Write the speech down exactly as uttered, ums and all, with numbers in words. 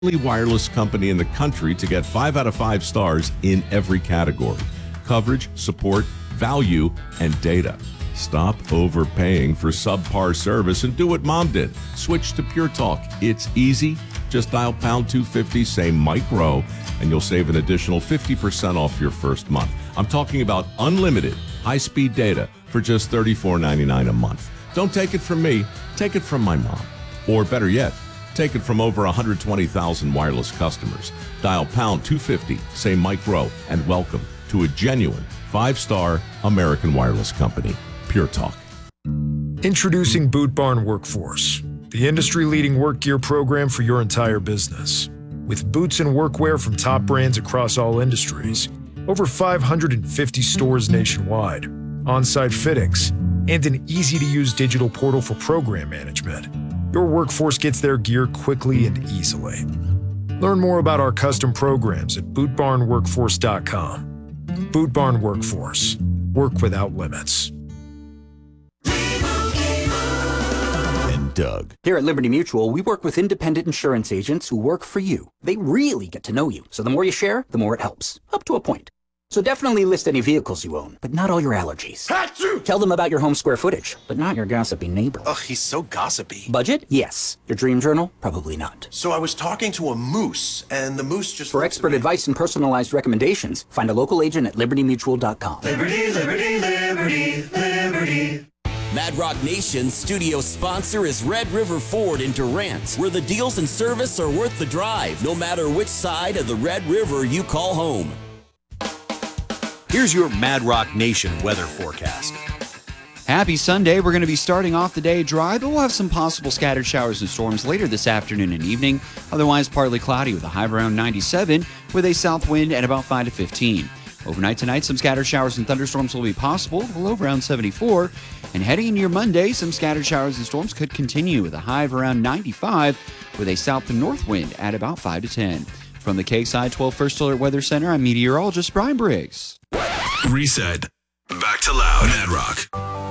only wireless company in the country to get five out of five stars in every category: coverage, support, value, and data. Stop overpaying for subpar service and do what Mom did. Switch to Pure Talk. It's easy. Just dial pound two fifty, say micro, and you'll save an additional fifty percent off your first month. I'm talking about unlimited high-speed data for just thirty-four ninety-nine a month. Don't take it from me. Take it from my mom. Or better yet, take it from over one hundred twenty thousand wireless customers. Dial pound two fifty, say micro, and welcome to a genuine five-star American wireless company. Pure Talk. Introducing Boot Barn Workforce, the industry-leading work gear program for your entire business. With boots and workwear from top brands across all industries, over five hundred fifty stores nationwide, on-site fittings, and an easy-to-use digital portal for program management, your workforce gets their gear quickly and easily. Learn more about our custom programs at boot barn workforce dot com. Boot Barn Workforce. Work without limits. Doug. Here at Liberty Mutual, we work with independent insurance agents who work for you. They really get to know you, so the more you share, the more it helps, up to a point. So definitely list any vehicles you own, but not all your allergies. Achoo! Tell them about your home square footage, but not your gossipy neighbor. Ugh, he's so gossipy. Budget? Yes. Your dream journal? Probably not. So I was talking to a moose, and the moose just... For expert advice and personalized recommendations, find a local agent at liberty mutual dot com. Liberty, liberty, liberty, liberty. Mad Rock Nation's studio sponsor is Red River Ford in Durant, where the deals and service are worth the drive, no matter which side of the Red River you call home. Here's your Mad Rock Nation weather forecast. Happy Sunday. We're going to be starting off the day dry, but we'll have some possible scattered showers and storms later this afternoon and evening. Otherwise, partly cloudy with a high of around ninety-seven with a south wind at about five to fifteen. Overnight tonight, some scattered showers and thunderstorms will be possible, a low around seventy-four. And heading into your Monday, some scattered showers and storms could continue with a high of around ninety-five with a south to north wind at about five to ten. From the K S I twelve First Alert Weather Center, I'm meteorologist Brian Briggs. Reset. Back to loud. Mad Rock.